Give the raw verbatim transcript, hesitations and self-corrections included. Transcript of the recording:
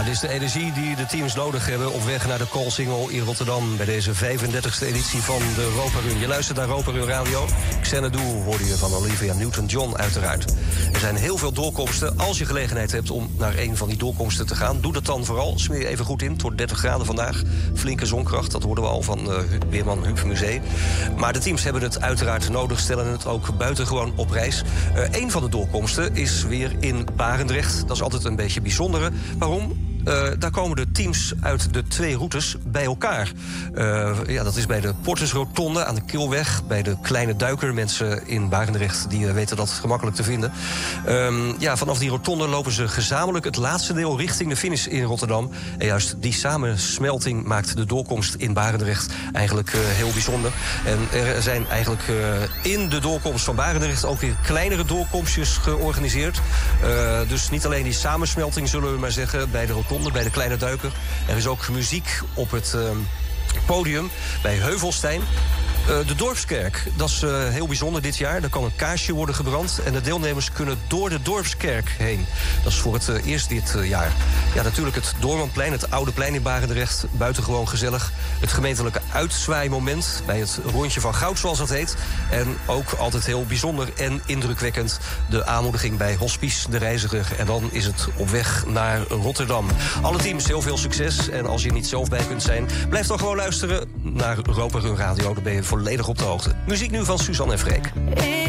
dit is de energie die de teams nodig hebben op weg naar de Koolsingel in Rotterdam bij deze vijfendertigste editie van de Europa Run. Je luistert naar Europa Run Radio. Xanadu hoorde je van Olivia Newton-John uiteraard. Er zijn heel veel doorkomsten. Als je gelegenheid hebt om naar een van die doorkomsten te gaan, doe dat dan vooral. Smeer je even goed in. Het wordt dertig graden vandaag. Flinke zonkracht, dat hoorden we al van uh, Weerman Huub Museum. Maar de teams hebben het uiteraard nodig, stellen het ook buitengewoon op prijs. Uh, een van de doorkomsten is weer in Barendrecht. Dat is altijd een beetje bijzondere. Waarom? Uh, daar komen de teams uit de twee routes bij elkaar. Uh, ja, dat is bij de Portersrotonde aan de Kilweg, bij de Kleine Duiker. Mensen in Barendrecht die uh, weten dat gemakkelijk te vinden. Um, ja, vanaf die rotonde lopen ze gezamenlijk het laatste deel richting de finish in Rotterdam. En juist die samensmelting maakt de doorkomst in Barendrecht eigenlijk uh, heel bijzonder. En er zijn eigenlijk uh, in de doorkomst van Barendrecht ook weer kleinere doorkomstjes georganiseerd. Uh, dus niet alleen die samensmelting, zullen we maar zeggen, bij de rotonde, bij de Kleine Duiker. Er is ook muziek op het uh, podium bij Heuvelstein. Uh, de Dorpskerk, dat is uh, heel bijzonder dit jaar. Daar kan een kaarsje worden gebrand en de deelnemers kunnen door de Dorpskerk heen. Dat is voor het uh, eerst dit uh, jaar. Ja, natuurlijk het Doormanplein, het oude plein in Barendrecht. Buitengewoon gezellig. Het gemeentelijke uitzwaaimoment bij het Rondje van Goud, zoals dat heet. En ook altijd heel bijzonder en indrukwekkend de aanmoediging bij Hospice de Reiziger. En dan is het op weg naar Rotterdam. Alle teams, heel veel succes. En als je er niet zelf bij kunt zijn, blijf dan gewoon luisteren naar Europa Run Radio. Dan ben je volledig op de hoogte. Muziek nu van Suzanne en Freek.